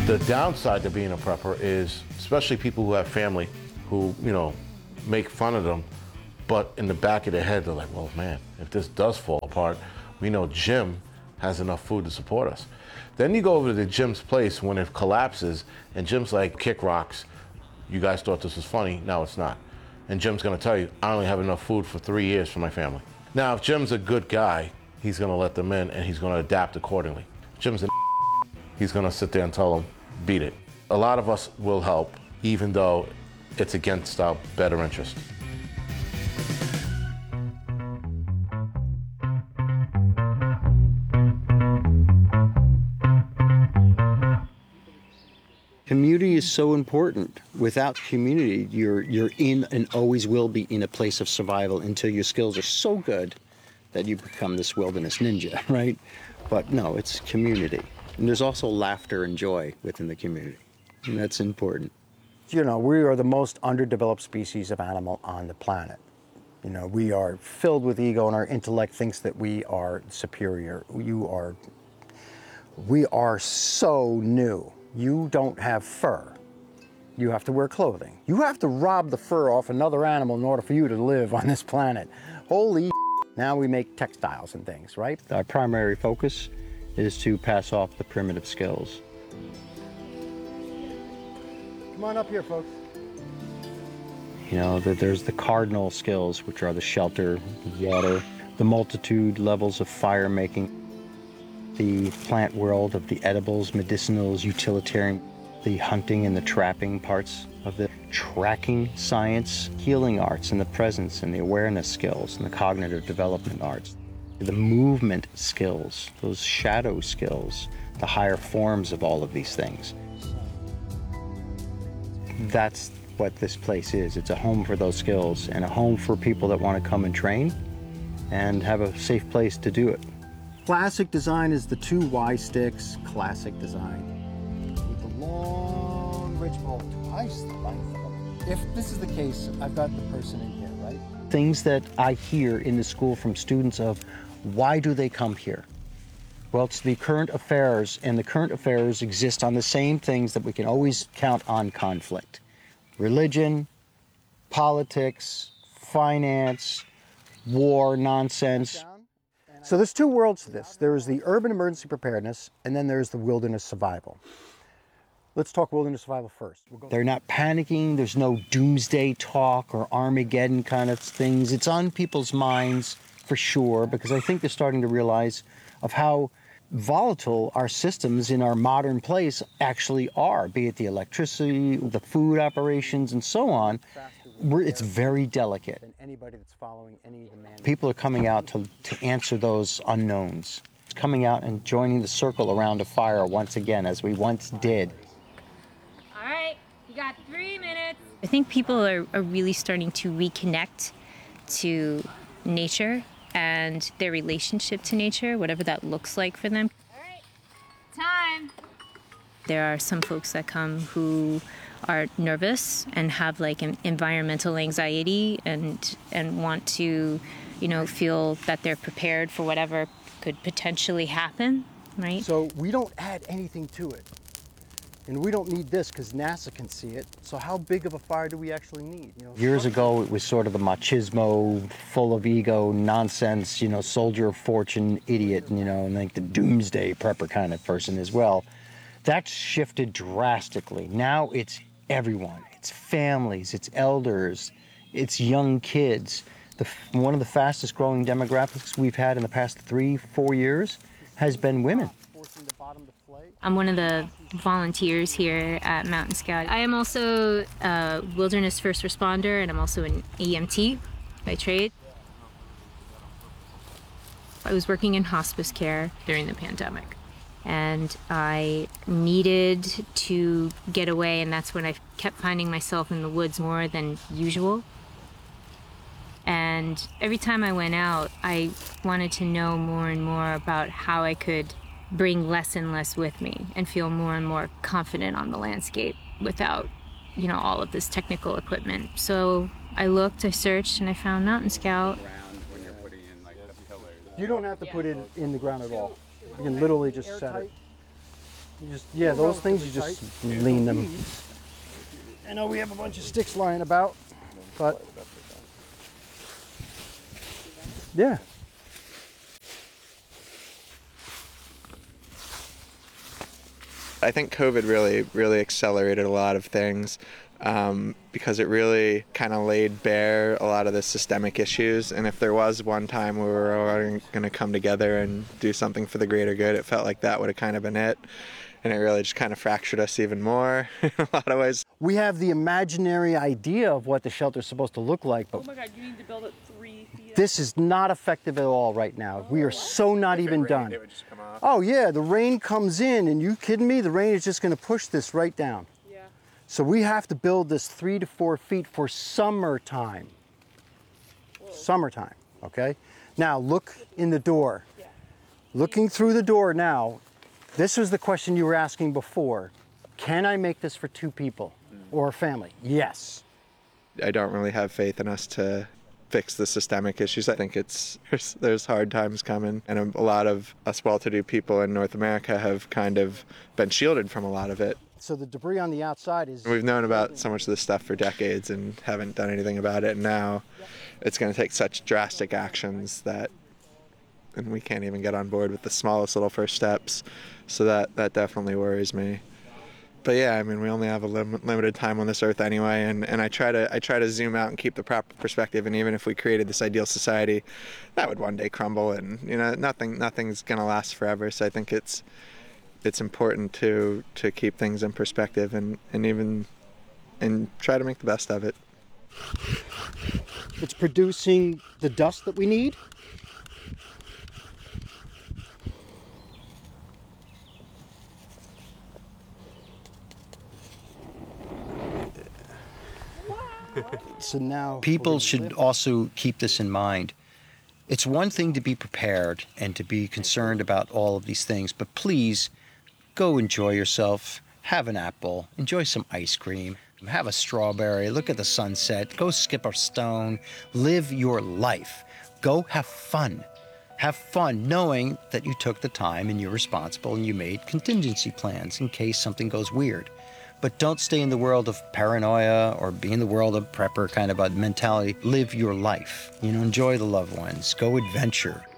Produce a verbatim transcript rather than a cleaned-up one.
The downside to being a prepper is, especially people who have family who, you know, make fun of them, but in the back of their head, they're like, well, man, if this does fall apart, we know Jim has enough food to support us. Then you go over to Jim's place when it collapses, and Jim's like, kick rocks. You guys thought this was funny, now it's not. And Jim's gonna tell you, I only have enough food for three years for my family. Now, if Jim's a good guy, he's gonna let them in and he's gonna adapt accordingly. Jim's a he's gonna sit there and tell them, beat it. A lot of us will help, even though it's against our better interest. Community is so important. Without community, you're you're in and always will be in a place of survival until your skills are so good that you become this wilderness ninja, right? But no, it's community. And there's also laughter and joy within the community, and that's important. You know, we are the most underdeveloped species of animal on the planet. You know, we are filled with ego, and our intellect thinks that we are superior. You are, we are so new. You don't have fur. You have to wear clothing. You have to rob the fur off another animal in order for you to live on this planet. Holy now we make textiles and things, right? Our primary focus is to pass off the primitive skills. Come on up here, folks. You know, that there's the cardinal skills, which are the shelter, the water, the multitude levels of fire making, the plant world of the edibles, medicinals, utilitarian, the hunting and the trapping parts of the tracking science, healing arts, and the presence and the awareness skills and the cognitive development arts, the movement skills, those shadow skills, the higher forms of all of these things. That's what this place is. It's a home for those skills and a home for people that want to come and train and have a safe place to do it. Classic design is the two Y sticks, classic design. With the long ridge bolt, twice the length of them. If this is the case, I've got the person in here, right? Things that I hear in the school from students of, why do they come here? Well, it's the current affairs, and the current affairs exist on the same things that we can always count on conflict. Religion, politics, finance, war, nonsense. So there's two worlds to this. There's the urban emergency preparedness, and then there's the wilderness survival. Let's talk wilderness survival first. We'll go They're not panicking. There's no doomsday talk or Armageddon kind of things. It's on people's minds for sure, because I think they're starting to realize of how volatile our systems in our modern place actually are, be it the electricity, the food operations, and so on. We're, it's very delicate. Anybody that's following any of the man- People are coming out to, to answer those unknowns. Coming out and joining the circle around a fire once again, as we once did. All right, you got three minutes. I think people are, are really starting to reconnect to nature and their relationship to nature, whatever that looks like for them. All right, time. There are some folks that come who are nervous and have like an environmental anxiety and and want to, you know, feel that they're prepared for whatever could potentially happen, right? So we don't add anything to it. And we don't need this because NASA can see it. So how big of a fire do we actually need? You know, Years ago, it was sort of the machismo, full of ego, nonsense, you know, soldier of fortune, idiot, you know, and like the doomsday prepper kind of person as well. That's shifted drastically. Now it's everyone. It's families, it's elders, it's young kids. The, one of the fastest growing demographics we've had in the past three, four years has been women. I'm one of the volunteers here at Mountain Scout. I am also a wilderness first responder, and I'm also an E M T by trade. I was working in hospice care during the pandemic, and I needed to get away, and that's when I kept finding myself in the woods more than usual. And every time I went out, I wanted to know more and more about how I could bring less and less with me and feel more and more confident on the landscape without, you know, all of this technical equipment. So I looked, I searched, and I found Mountain Scout. You don't have to put it in the ground at all. You can literally just set it. You just, yeah, those things, you just lean them. I know we have a bunch of sticks lying about, but yeah. I think COVID really, really accelerated a lot of things um, because it really kind of laid bare a lot of the systemic issues. And if there was one time where we were all going to come together and do something for the greater good, it felt like that would have kind of been it. And it really just kind of fractured us even more in a lot of ways. We have the imaginary idea of what the shelter's supposed to look like, but oh my God, you need to build it three feet. This is not effective at all right now. We are so not even done. It would just come off. Oh yeah, the rain comes in, and you kidding me? The rain is just going to push this right down. Yeah. So we have to build this three to four feet for summertime. Whoa. Summertime, okay? Now look in the door. Yeah. Looking through the door now, this was the question you were asking before. Can I make this for two people or a family? Yes. I don't really have faith in us to fix the systemic issues. I think it's there's, there's hard times coming, and a lot of us well-to-do people in North America have kind of been shielded from a lot of it. So the debris on the outside is... We've known about so much of this stuff for decades and haven't done anything about it, and now it's going to take such drastic actions that, and we can't even get on board with the smallest little first steps. So that, that definitely worries me. But yeah, I mean, we only have a lim- limited time on this earth anyway, and, and I try to I try to zoom out and keep the proper perspective. And even if we created this ideal society, that would one day crumble, and you know, nothing nothing's gonna last forever. So I think it's it's important to to keep things in perspective and, and even and try to make the best of it. It's producing the dust that we need. So now people should also keep this in mind. It's one thing to be prepared and to be concerned about all of these things, but please go enjoy yourself, have an apple, enjoy some ice cream, have a strawberry, look at the sunset, go skip a stone, live your life. Go have fun. Have fun knowing that you took the time and you're responsible and you made contingency plans in case something goes weird. But don't stay in the world of paranoia or be in the world of prepper kind of a mentality. Live your life. You know, enjoy the loved ones. Go adventure.